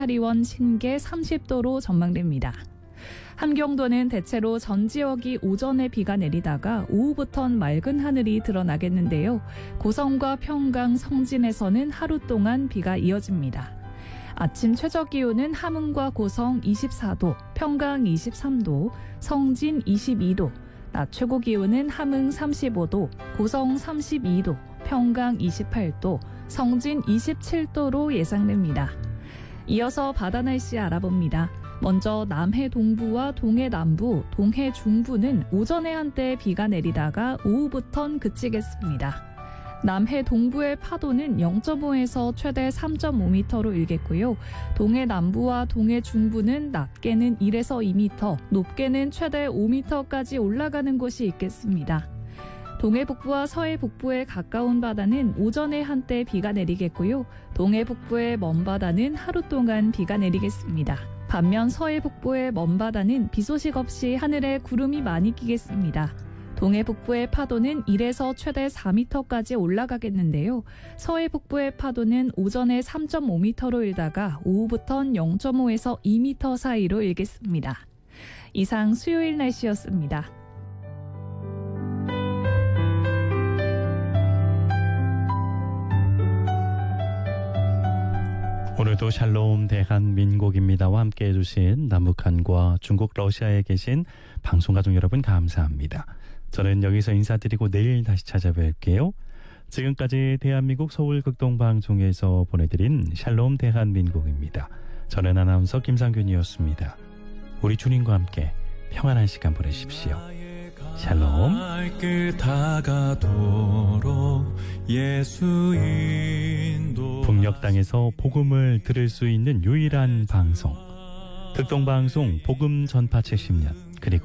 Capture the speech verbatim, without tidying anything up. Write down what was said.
파리원 신계 삼십 도로 전망됩니다. 함경도는 대체로 전 지역이 오전에 비가 내리다가 오후부턴 맑은 하늘이 드러나겠는데요. 고성과 평강, 성진에서는 하루 동안 비가 이어집니다. 아침 최저 기온은 함흥과 고성 이십사 도, 평강 이십삼 도, 성진 이십이 도, 낮 최고 기온은 함흥 삼십오 도, 고성 삼십이 도, 평강 이십팔 도, 성진 이십칠 도로 예상됩니다. 이어서 바다 날씨 알아봅니다. 먼저 남해 동부와 동해 남부, 동해 중부는 오전에 한때 비가 내리다가 오후부턴 그치겠습니다. 남해 동부의 파도는 영 점 오에서 최대 삼 점 오 미터로 일겠고요. 동해 남부와 동해 중부는 낮게는 일에서 이 미터, 높게는 최대 오 미터까지 올라가는 곳이 있겠습니다. 동해 북부와 서해 북부에 가까운 바다는 오전에 한때 비가 내리겠고요. 동해 북부의 먼 바다는 하루 동안 비가 내리겠습니다. 반면 서해 북부의 먼 바다는 비 소식 없이 하늘에 구름이 많이 끼겠습니다. 동해 북부의 파도는 일에서 최대 사 미터까지 올라가겠는데요. 서해 북부의 파도는 오전에 삼 점 오 미터로 일다가 오후부턴 영 점 오에서 이 미터 사이로 일겠습니다. 이상 수요일 날씨였습니다. 오늘도 샬롬 대한민국입니다와 함께 해주신 남북한과 중국 러시아에 계신 방송가족 여러분 감사합니다. 저는 여기서 인사드리고 내일 다시 찾아뵐게요. 지금까지 대한민국 서울극동방송에서 보내드린 샬롬 대한민국입니다. 저는 아나운서 김상균이었습니다. 우리 주님과 함께 평안한 시간 보내십시오. 샬롬. 북녘 땅에서 복음을 들을 수 있는 유일한 방송, 극동방송 복음 전파 칠십 년.